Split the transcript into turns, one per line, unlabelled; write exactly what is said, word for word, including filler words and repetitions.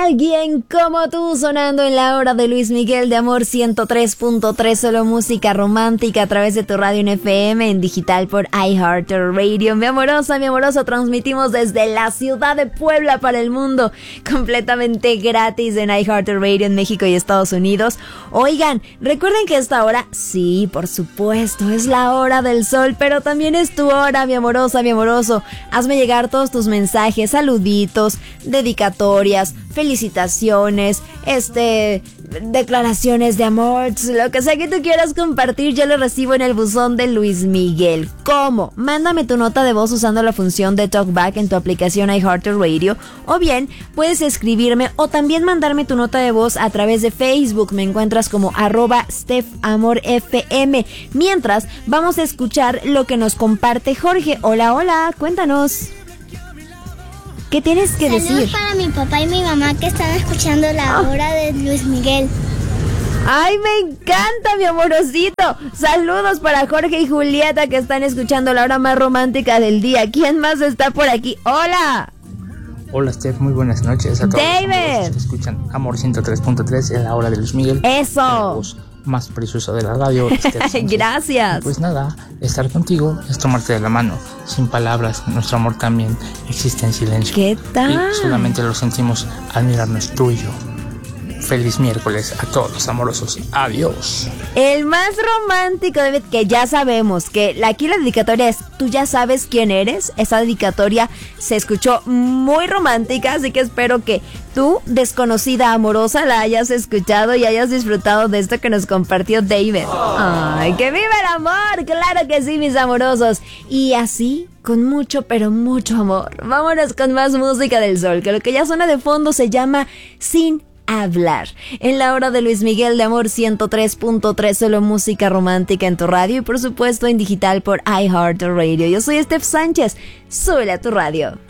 Alguien como tú, sonando en la hora de Luis Miguel de Amor ciento tres punto tres, solo música romántica a través de tu radio en F M, en digital por iHeartRadio. Mi amorosa, mi amoroso, transmitimos desde la ciudad de Puebla para el mundo, completamente gratis en iHeartRadio en México y Estados Unidos. Oigan, recuerden que esta hora, sí, por supuesto, es la hora del sol, pero también es tu hora, mi amorosa, mi amoroso. Hazme llegar todos tus mensajes, saluditos, dedicatorias, felicitaciones, este, declaraciones de amor, lo que sea que tú quieras compartir, yo lo recibo en el buzón de Luis Miguel. ¿Cómo? Mándame tu nota de voz usando la función de TalkBack en tu aplicación iHeartRadio, o bien puedes escribirme o también mandarme tu nota de voz a través de Facebook. Me encuentras como arroba StephAmorFM. Mientras, vamos a escuchar lo que nos comparte Jorge. Hola, hola, cuéntanos. ¿Qué tienes que
Saludos
decir?
Para mi papá y mi mamá que están escuchando la
Oh.
hora de Luis Miguel.
¡Ay, me encanta, mi amorosito! Saludos para Jorge y Julieta que están escuchando la hora más romántica del día. ¿Quién más está por aquí? ¡Hola!
Hola, Steph, muy buenas noches a todos.
David.
Que escuchan Amor ciento tres punto tres en la hora de Luis Miguel.
¡Eso!
La voz más preciosa de la radio, Steph Sánchez.
Gracias.
Pues nada, estar contigo es tomarte de la mano, sin palabras. Nuestro amor también existe en silencio.
¿Qué tal?
Y solamente lo sentimos al mirarnos tú y yo. Feliz miércoles a todos los amorosos. Adiós.
El más romántico, David, que ya sabemos que la, aquí la dedicatoria es tú ya sabes quién eres. Esa dedicatoria se escuchó muy romántica, así que espero que tú, desconocida amorosa, la hayas escuchado y hayas disfrutado de esto que nos compartió David. ¡Ay, que viva el amor! ¡Claro que sí, mis amorosos! Y así, con mucho, pero mucho amor, vámonos con más música del sol, que lo que ya suena de fondo se llama Sin Hablar. En la hora de Luis Miguel de Amor ciento tres punto tres, solo música romántica en tu radio y por supuesto en digital por iHeartRadio. Yo soy Steph Sánchez, súbele a tu radio.